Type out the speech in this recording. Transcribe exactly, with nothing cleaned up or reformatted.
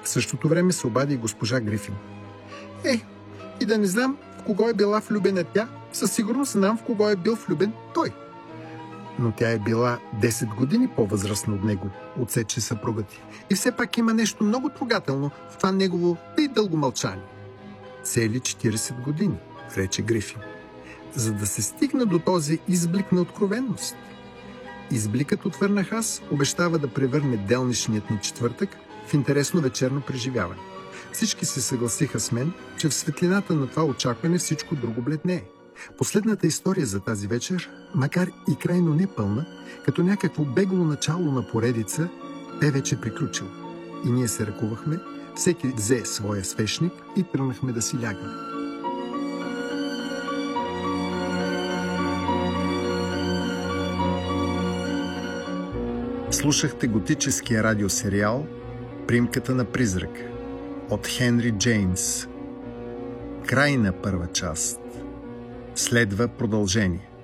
В същото време се обади и госпожа Грифин. Е, и да не знам в кого е била влюбена тя, със сигурност знам в кого е бил влюбен той. Но тя е била десет години по-възрастна от него, отсече съпругът ти. И все пак има нещо много трогателно в това негово и дълго мълчание. Цели четиридесет години, рече Грифин, за да се стигне до този изблик на откровенност. Избликът, отвърнах аз, обещава да превърне делничният ни четвъртък в интересно вечерно преживяване. Всички се съгласиха с мен, че в светлината на това очакване всичко друго бледнее. Последната история за тази вечер, макар и крайно непълна, като някакво бегло начало на поредица, бе вече приключила. И ние се ръкувахме, всеки взе своя свещник и тръгнахме да си лягаме. Слушахте готическия радиосериал «Примката на призрак» от Хенри Джеймс. Край на първа част. Следва продължение.